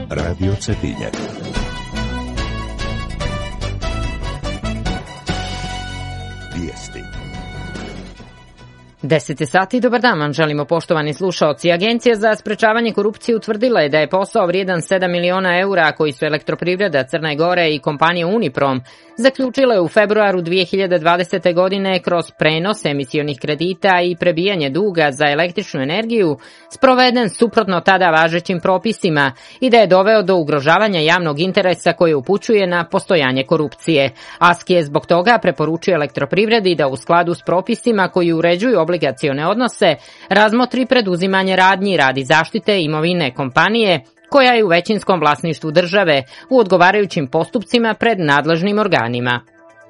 Radio Cetinjak. Vijesti. 10 sati, dobar dan vam želimo, poštovani slušaoci. Agencija za sprečavanje korupcije utvrdila je da je posao vrijedan 7 miliona eura koji su Elektroprivreda Crne Gore i kompanija Uniprom zaključile u februaru 2020. godine kroz prenos emisionih kredita i prebijanje duga za električnu energiju sproveden suprotno tada važećim propisima i da je doveo do ugrožavanja javnog interesa koje upućuje na postojanje korupcije. ASKI je zbog toga preporučio Elektroprivredi da u skladu s propisima koji uređuju obligacione odnose razmotri preduzimanje radnji radi zaštite imovine kompanije koja je u većinskom vlasništvu države u odgovarajućim postupcima pred nadležnim organima.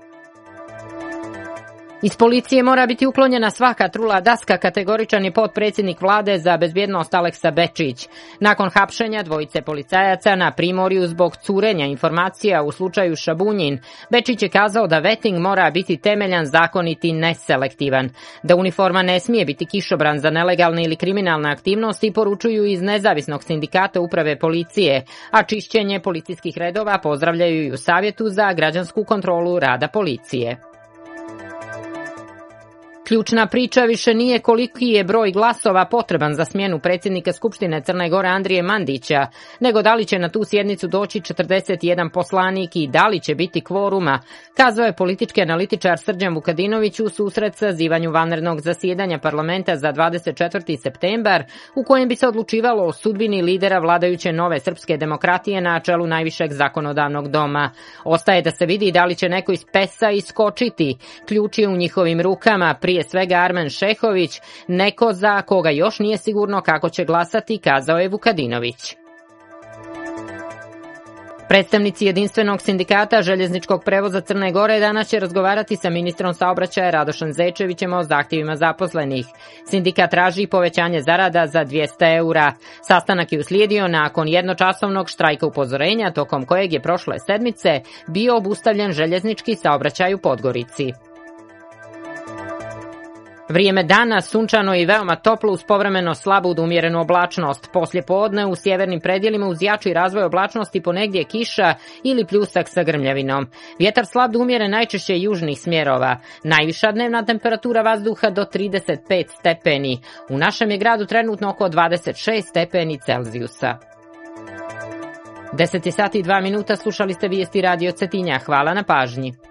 Iz policije mora biti uklonjena svaka trula daska, kategoričan je potpredsjednik vlade za bezbjednost Aleksa Bečić. Nakon hapšenja dvojice policajaca na Primorju zbog curenja informacija u slučaju Šabunjin, Bečić je kazao da vetting mora biti temeljan, zakonit i neselektivan. Da uniforma ne smije biti kišobran za nelegalne ili kriminalne aktivnosti poručuju iz nezavisnog sindikata uprave policije, a čišćenje policijskih redova pozdravljaju i u Savjetu za građansku kontrolu rada policije. Ključna priča više nije koliki je broj glasova potreban za smjenu predsjednika Skupštine Crne Gore Andrije Mandića, nego da li će na tu sjednicu doći 41 poslanik i da li će biti kvoruma, kazao je politički analitičar Srđan Vukadinović u susret sazivanju vanrednog zasjedanja parlamenta za 24. septembar, u kojem bi se odlučivalo o sudbini lidera vladajuće Nove srpske demokratije na čelu najvišeg zakonodavnog doma. Ostaje da se vidi da li će neko iz PES-a iskočiti. Ključ je u njihovim rukama, prije svega Armen Šehović, neko za koga još nije sigurno kako će glasati, kazao je Vukadinović. Predstavnici jedinstvenog sindikata željezničkog prevoza Crne Gore danas će razgovarati sa ministrom saobraćaja Radošem Zečevićem o zahtjevima zaposlenih. Sindikat traži povećanje zarada za 200 eura. Sastanak je uslijedio nakon jednočasovnog štrajka upozorenja, tokom kojeg je prošle sedmice bio obustavljen željeznički saobraćaj u Podgorici. Vrijeme dana sunčano i veoma toplo uz povremeno slabu do umjerenu oblačnost. Poslije podne u sjevernim predjelima uz jači razvoj oblačnosti ponegdje kiša ili pljusak sa grmljavinom. Vjetar slab do umjeren najčešće južnih smjerova. Najviša dnevna temperatura vazduha do 35 stepeni. U našem je gradu trenutno oko 26 stepeni Celzijusa. 10 sati i 2 minuta slušali ste vijesti Radio Cetinja. Hvala na pažnji.